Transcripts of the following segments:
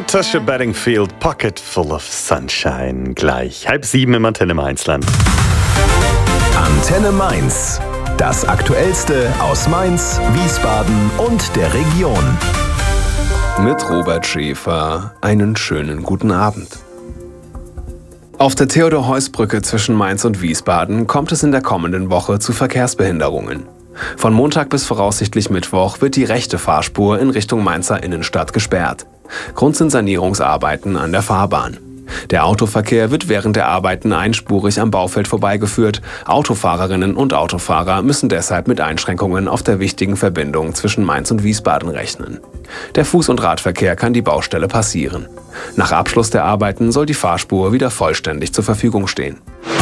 Natasha Bedingfield, Pocket Full of Sunshine. Gleich 6:30 im Antenne Mainzland. Antenne Mainz. Das Aktuellste aus Mainz, Wiesbaden und der Region. Mit Robert Schäfer einen schönen guten Abend. Auf der Theodor-Heuss-Brücke zwischen Mainz und Wiesbaden kommt es in der kommenden Woche zu Verkehrsbehinderungen. Von Montag bis voraussichtlich Mittwoch wird die rechte Fahrspur in Richtung Mainzer Innenstadt gesperrt. Grund sind Sanierungsarbeiten an der Fahrbahn. Der Autoverkehr wird während der Arbeiten einspurig am Baufeld vorbeigeführt. Autofahrerinnen und Autofahrer müssen deshalb mit Einschränkungen auf der wichtigen Verbindung zwischen Mainz und Wiesbaden rechnen. Der Fuß- und Radverkehr kann die Baustelle passieren. Nach Abschluss der Arbeiten soll die Fahrspur wieder vollständig zur Verfügung stehen.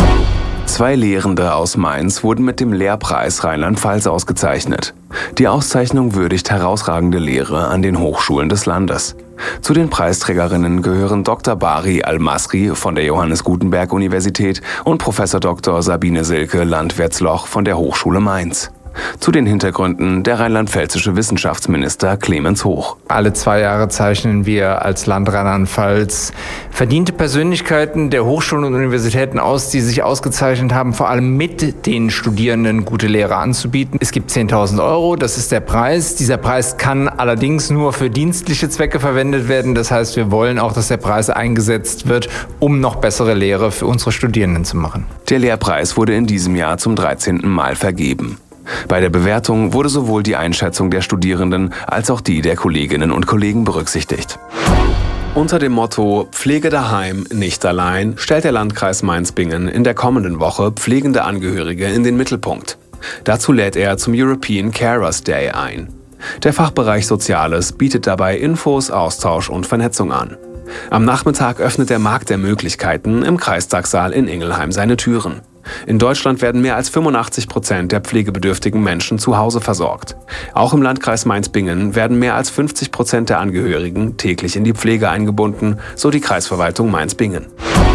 2 Lehrende aus Mainz wurden mit dem Lehrpreis Rheinland-Pfalz ausgezeichnet. Die Auszeichnung würdigt herausragende Lehre an den Hochschulen des Landes. Zu den Preisträgerinnen gehören Dr. Bari Al-Masri von der Johannes Gutenberg Universität und Prof. Dr. Sabine Silke Landwärtsloch von der Hochschule Mainz. Zu den Hintergründen der rheinland-pfälzische Wissenschaftsminister Clemens Hoch. Alle 2 Jahre zeichnen wir als Land Rheinland-Pfalz verdiente Persönlichkeiten der Hochschulen und Universitäten aus, die sich ausgezeichnet haben, vor allem mit den Studierenden gute Lehre anzubieten. Es gibt 10.000 €, das ist der Preis. Dieser Preis kann allerdings nur für dienstliche Zwecke verwendet werden. Das heißt, wir wollen auch, dass der Preis eingesetzt wird, um noch bessere Lehre für unsere Studierenden zu machen. Der Lehrpreis wurde in diesem Jahr zum 13. Mal vergeben. Bei der Bewertung wurde sowohl die Einschätzung der Studierenden als auch die der Kolleginnen und Kollegen berücksichtigt. Unter dem Motto Pflege daheim, nicht allein stellt der Landkreis Mainz-Bingen in der kommenden Woche pflegende Angehörige in den Mittelpunkt. Dazu lädt er zum European Carers Day ein. Der Fachbereich Soziales bietet dabei Infos, Austausch und Vernetzung an. Am Nachmittag öffnet der Markt der Möglichkeiten im Kreistagssaal in Ingelheim seine Türen. In Deutschland werden mehr als 85% der pflegebedürftigen Menschen zu Hause versorgt. Auch im Landkreis Mainz-Bingen werden mehr als 50% der Angehörigen täglich in die Pflege eingebunden, so die Kreisverwaltung Mainz-Bingen.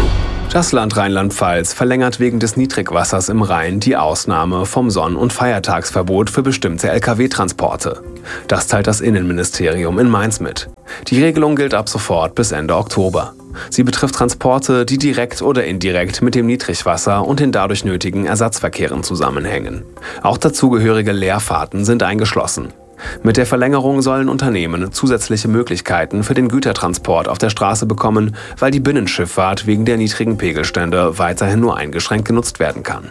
Das Land Rheinland-Pfalz verlängert wegen des Niedrigwassers im Rhein die Ausnahme vom Sonn- und Feiertagsverbot für bestimmte Lkw-Transporte. Das teilt das Innenministerium in Mainz mit. Die Regelung gilt ab sofort bis Ende Oktober. Sie betrifft Transporte, die direkt oder indirekt mit dem Niedrigwasser und den dadurch nötigen Ersatzverkehren zusammenhängen. Auch dazugehörige Leerfahrten sind eingeschlossen. Mit der Verlängerung sollen Unternehmen zusätzliche Möglichkeiten für den Gütertransport auf der Straße bekommen, weil die Binnenschifffahrt wegen der niedrigen Pegelstände weiterhin nur eingeschränkt genutzt werden kann.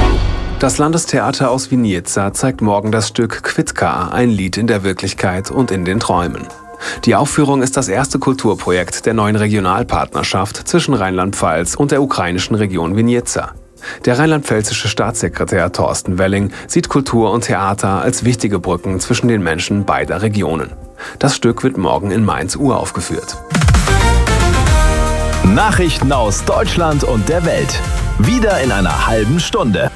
Das Landestheater aus Vinieca zeigt morgen das Stück Kvitka, ein Lied in der Wirklichkeit und in den Träumen. Die Aufführung ist das erste Kulturprojekt der neuen Regionalpartnerschaft zwischen Rheinland-Pfalz und der ukrainischen Region Vinieca. Der rheinland-pfälzische Staatssekretär Thorsten Welling sieht Kultur und Theater als wichtige Brücken zwischen den Menschen beider Regionen. Das Stück wird morgen in Mainz uraufgeführt. Nachrichten aus Deutschland und der Welt. Wieder in einer halben Stunde.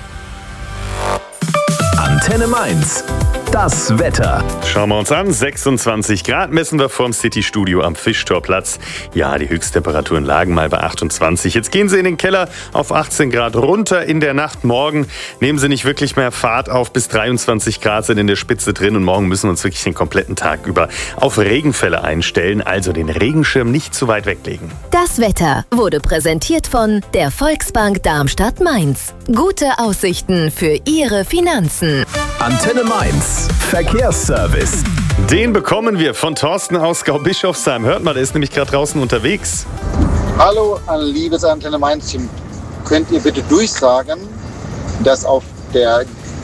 Antenne Mainz. Das Wetter. Schauen wir uns an, 26 Grad messen wir vorm City-Studio am Fischtorplatz. Ja, die Höchsttemperaturen lagen mal bei 28. Jetzt gehen sie in den Keller auf 18 Grad runter in der Nacht. Morgen nehmen sie nicht wirklich mehr Fahrt auf, bis 23 Grad sind in der Spitze drin. Und morgen müssen wir uns wirklich den kompletten Tag über auf Regenfälle einstellen. Also den Regenschirm nicht zu weit weglegen. Das Wetter wurde präsentiert von der Volksbank Darmstadt-Mainz. Gute Aussichten für Ihre Finanzen. Antenne Mainz. Verkehrsservice. Den bekommen wir von Thorsten aus Gau-Bischofsheim. Hört mal, der ist nämlich gerade draußen unterwegs. Hallo an liebes Antenne Mainz-Team. Könnt ihr bitte durchsagen, dass auf der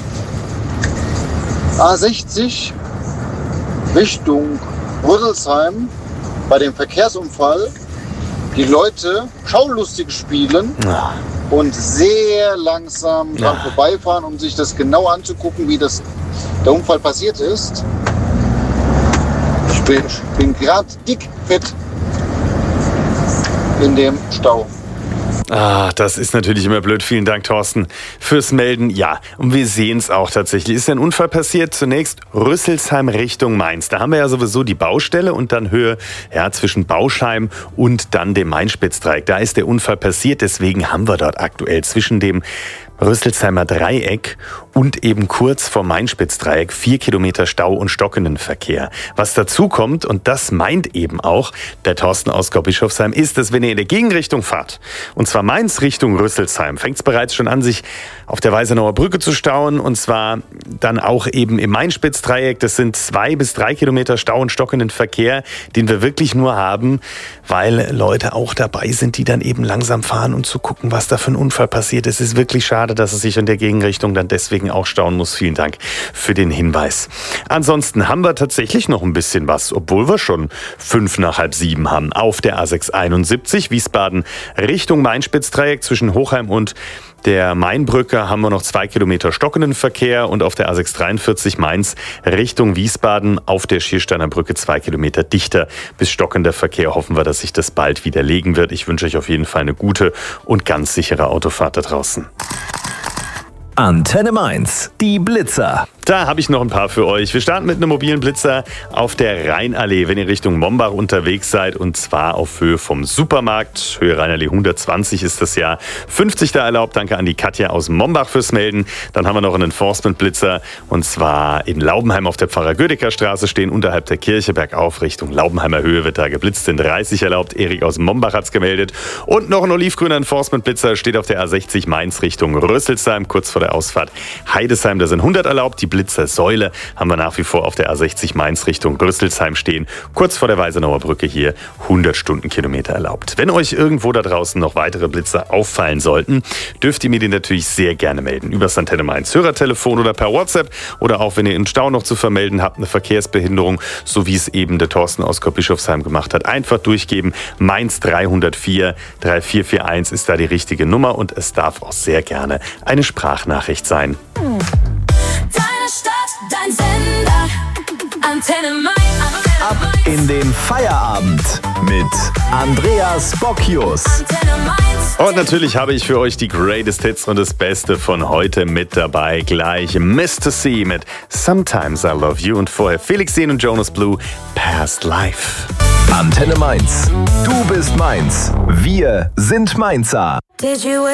A60 Richtung Rüsselsheim bei dem Verkehrsunfall die Leute Schaulustige spielen und sehr langsam dran vorbeifahren, um sich das genau anzugucken, wie der Unfall passiert ist. Ich bin gerade dickfett in dem Stau. Das ist natürlich immer blöd. Vielen Dank, Thorsten, fürs Melden. Ja, und wir sehen es auch tatsächlich. Ist ein Unfall passiert. Zunächst Rüsselsheim Richtung Mainz. Da haben wir ja sowieso die Baustelle und dann Höhe zwischen Bauschheim und dann dem Main-Spitz-Dreieck. Da ist der Unfall passiert. Deswegen haben wir dort aktuell zwischen dem Rüsselsheimer Dreieck und eben kurz vor Main-Spitz-Dreieck 4 Kilometer Stau und stockenden Verkehr. Was dazu kommt, und das meint eben auch der Thorsten aus Gau-Bischofsheim, ist, dass wenn ihr in der Gegenrichtung fahrt, und zwar Mainz Richtung Rüsselsheim, fängt es bereits schon an, sich auf der Weisenauer Brücke zu stauen, und zwar dann auch eben im Main-Spitz-Dreieck. Das sind 2 bis 3 Kilometer Stau und stockenden Verkehr, den wir wirklich nur haben, weil Leute auch dabei sind, die dann eben langsam fahren und zu gucken, was da für ein Unfall passiert. Es ist wirklich schade, dass es sich in der Gegenrichtung dann deswegen auch stauen muss. Vielen Dank für den Hinweis. Ansonsten haben wir tatsächlich noch ein bisschen was, obwohl wir schon 6:55 haben. Auf der A671 Wiesbaden Richtung Main-Spitz-Dreieck zwischen Hochheim und der Mainbrücke haben wir noch 2 Kilometer stockenden Verkehr, und auf der A643 Mainz Richtung Wiesbaden auf der Schiersteiner Brücke 2 Kilometer dichter bis stockender Verkehr. Hoffen wir, dass sich das bald wieder legen wird. Ich wünsche euch auf jeden Fall eine gute und ganz sichere Autofahrt da draußen. Antenne Mainz, die Blitzer. Da habe ich noch ein paar für euch. Wir starten mit einem mobilen Blitzer auf der Rheinallee, wenn ihr Richtung Mombach unterwegs seid, und zwar auf Höhe vom Supermarkt. Höhe Rheinallee 120 ist das ja. 50 da erlaubt. Danke an die Katja aus Mombach fürs Melden. Dann haben wir noch einen Enforcement-Blitzer, und zwar in Laubenheim auf der Pfarrer-Gödecker-Straße stehen, unterhalb der Kirche bergauf Richtung Laubenheimer Höhe wird da geblitzt. In 30 erlaubt. Erik aus Mombach hat es gemeldet. Und noch ein olivgrüner Enforcement-Blitzer steht auf der A60 Mainz Richtung Rüsselsheim, kurz vor der Ausfahrt Heidesheim. Da sind 100 erlaubt. Die Blitzersäule haben wir nach wie vor auf der A60 Mainz Richtung Rüsselsheim stehen. Kurz vor der Weisenauer Brücke hier 100 Stundenkilometer erlaubt. Wenn euch irgendwo da draußen noch weitere Blitzer auffallen sollten, dürft ihr mir den natürlich sehr gerne melden. Über das Antenne Mainz Hörertelefon oder per WhatsApp, oder auch wenn ihr einen Stau noch zu vermelden habt, eine Verkehrsbehinderung, so wie es eben der Thorsten aus Gau-Bischofsheim gemacht hat. Einfach durchgeben. Mainz 304 3441 ist da die richtige Nummer, und es darf auch sehr gerne eine Sprachnachricht sein. Deine Stadt, dein Sender, Antenne Mainz. Ab in den Feierabend mit Andreas Bocchius. Antenne Mainz. Und natürlich habe ich für euch die Greatest Hits und das Beste von heute mit dabei. Gleich Mr. C mit Sometimes I Love You, und vorher Felix Jähn und Jonas Blue, Past Life. Antenne Mainz. Du bist Mainz. Wir sind Mainzer. Did you